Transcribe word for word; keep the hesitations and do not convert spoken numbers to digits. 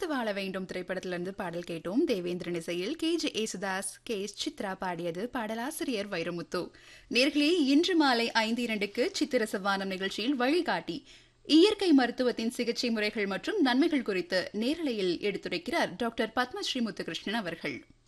தனித்து வாழ வேண்டும் திரைப்படத்திலிருந்து பாடல் கேட்டோம். தேவேந்திரன் இசையில் K J Yesudas, K S Chitra பாடியது. பாடலாசிரியர் வைரமுத்து. நேர்களே, இன்று மாலை ஐந்து இரண்டுக்கு சித்திர சவானம் நிகழ்ச்சியில் வழிகாட்டி இயற்கை மருத்துவத்தின் சிகிச்சை முறைகள் மற்றும் நன்மைகள் குறித்து நேரலையில் எடுத்துரைக்கிறார் டாக்டர் பத்மஸ்ரீ முத்துகிருஷ்ணன் அவர்கள்.